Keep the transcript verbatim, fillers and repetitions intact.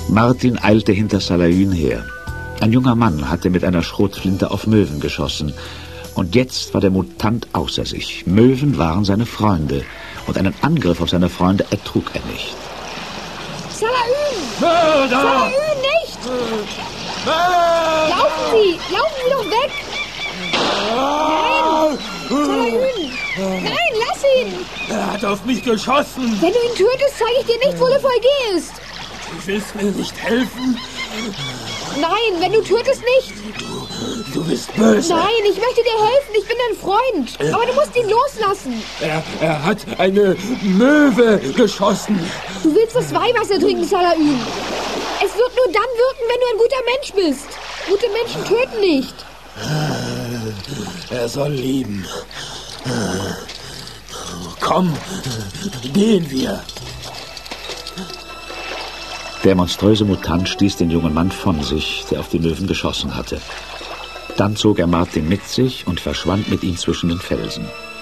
Martin eilte hinter Saladin her. Ein junger Mann hatte mit einer Schrotflinte auf Möwen geschossen. Und jetzt war der Mutant außer sich. Möwen waren seine Freunde. Und einen Angriff auf seine Freunde ertrug er nicht. Saladin! Mörder! Saladin, nicht! Mörder! Laufen Sie! Laufen Sie doch weg! Nein! Saladin! Nein, lass ihn! Er hat auf mich geschossen! Wenn du ihn tötest, zeige ich dir nicht, wo Lefolge ist! Du willst mir nicht helfen? Nein, wenn du tötest, nicht! Du, du bist böse! Nein, ich möchte dir helfen, ich bin dein Freund! Aber du musst ihn loslassen! Er, er hat eine Möwe geschossen! Du willst das Weihwasser trinken, Saladin! Es wird nur dann wirken, wenn du ein guter Mensch bist! Gute Menschen töten nicht! Er soll lieben. Komm, gehen wir. Der monströse Mutant stieß den jungen Mann von sich, der auf die Möwen geschossen hatte. Dann zog er Martin mit sich und verschwand mit ihm zwischen den Felsen.